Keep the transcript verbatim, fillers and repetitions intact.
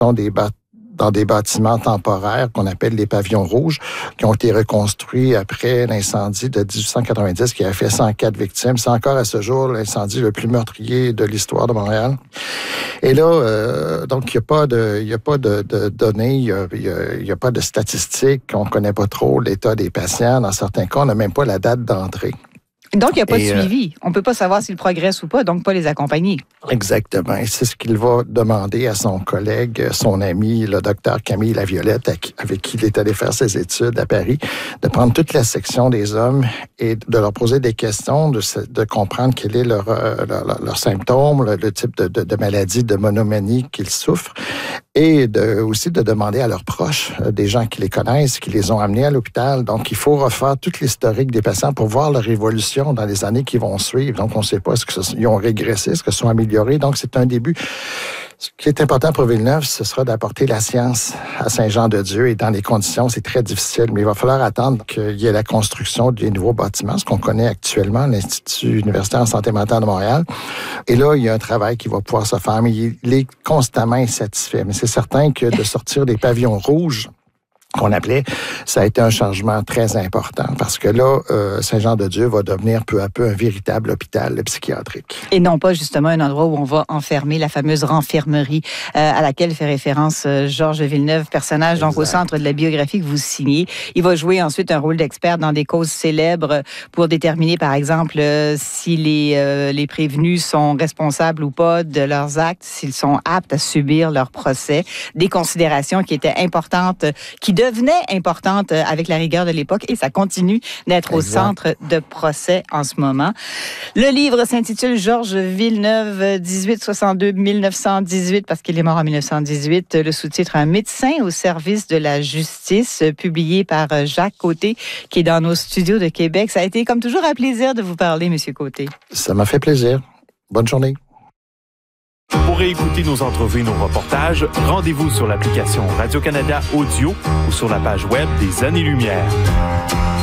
sont des bâtiments dans des bâtiments temporaires qu'on appelle les pavillons rouges, qui ont été reconstruits après l'incendie de dix-huit cent quatre-vingt-dix qui a fait cent quatre victimes. C'est encore à ce jour l'incendie le plus meurtrier de l'histoire de Montréal. Et là, euh, donc, il n'y a pas de, il y a pas de, de données, il n'y a, il y a, il y a pas de statistiques, on ne connaît pas trop l'état des patients. Dans certains cas, on n'a même pas la date d'entrée. Donc, il n'y a pas Et, de suivi. On ne peut pas savoir s'ils progressent ou pas, donc pas les accompagner. Exactement. Et c'est ce qu'il va demander à son collègue, son ami, le docteur Camille Laviolette, avec qui il est allé faire ses études à Paris, de prendre toute la section des hommes et de leur poser des questions, de, de comprendre quel est leur, leur, leur symptôme, le, le type de, de, de maladie, de monomanie qu'ils souffrent, et de, aussi de demander à leurs proches, des gens qui les connaissent, qui les ont amenés à l'hôpital. Donc, il faut refaire toute l'historique des patients pour voir leur évolution dans les années qui vont suivre. Donc, on ne sait pas est-ce qu'ils ont régressé, est-ce qu'ils sont améliorés. Donc, c'est un début. Ce qui est important pour Villeneuve, ce sera d'apporter la science à Saint-Jean-de-Dieu et dans les conditions, c'est très difficile, mais il va falloir attendre qu'il y ait la construction des nouveaux bâtiments, ce qu'on connaît actuellement, l'Institut universitaire en santé mentale de Montréal. Et là, il y a un travail qui va pouvoir se faire, mais il est constamment insatisfait. Mais c'est certain que de sortir des pavillons rouges, qu'on appelait, ça a été un changement très important parce que là, euh, Saint-Jean-de-Dieu va devenir peu à peu un véritable hôpital psychiatrique. Et non pas justement un endroit où on va enfermer la fameuse renfermerie euh, à laquelle fait référence euh, Georges Villeneuve, personnage exact. Donc au centre de la biographie que vous signez. Il va jouer ensuite un rôle d'expert dans des causes célèbres pour déterminer, par exemple, euh, si les, euh, les prévenus sont responsables ou pas de leurs actes, s'ils sont aptes à subir leur procès. Des considérations qui étaient importantes, qui devenait importante avec la rigueur de l'époque et ça continue d'être exact. Au centre de procès en ce moment. Le livre s'intitule Georges Villeneuve, dix-huit soixante-deux à mille neuf cent dix-huit, parce qu'il est mort en mille neuf cent dix-huit. Le sous-titre Un médecin au service de la justice, publié par Jacques Côté, qui est dans nos studios de Québec. Ça a été comme toujours un plaisir de vous parler, Monsieur Côté. Ça m'a fait plaisir. Bonne journée. Pour réécouter nos entrevues et nos reportages, rendez-vous sur l'application Radio-Canada Audio ou sur la page web des Années-Lumière.